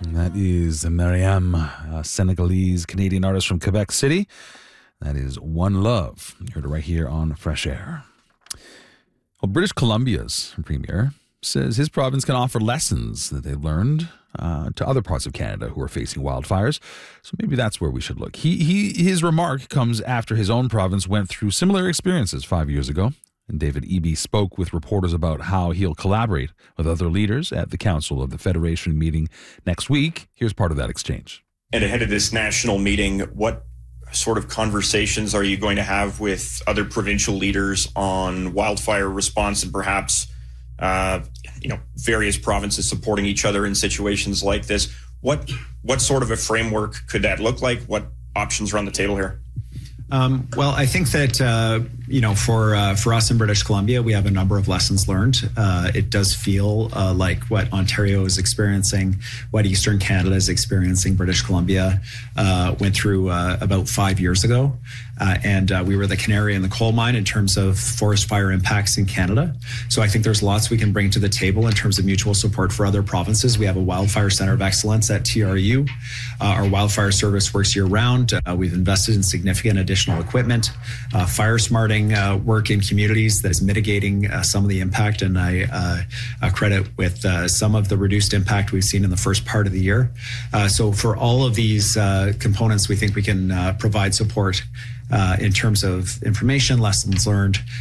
That is Mariam, a Senegalese Canadian artist from Quebec City. That is One Love. You heard it right here on Fresh Air. Well, British Columbia's premier says his province can offer lessons that they've learned to other parts of Canada who are facing wildfires. So maybe that's where we should look. His remark comes after his own province went through similar experiences 5 years ago. And David Eby spoke with reporters about how he'll collaborate with other leaders at the Council of the Federation meeting next week. Here's part of that exchange. And ahead of this national meeting, what sort of conversations are you going to have with other provincial leaders on wildfire response and perhaps, various provinces supporting each other in situations like this? What sort of a framework could that look like? What options are on the table here? Well, I think that, for us in British Columbia, we have a number of lessons learned. It does feel like what Ontario is experiencing, what Eastern Canada is experiencing, British Columbia went through about 5 years ago. And we were the canary in the coal mine in terms of forest fire impacts in Canada. So I think there's lots we can bring to the table in terms of mutual support for other provinces. We have a Wildfire Center of Excellence at TRU. Our wildfire service works year round. We've invested in significant additional equipment, fire smarting work in communities that is mitigating some of the impact. And I credit with some of the reduced impact we've seen in the first part of the year. So for all of these components, we think we can provide support in terms of information, lessons learned,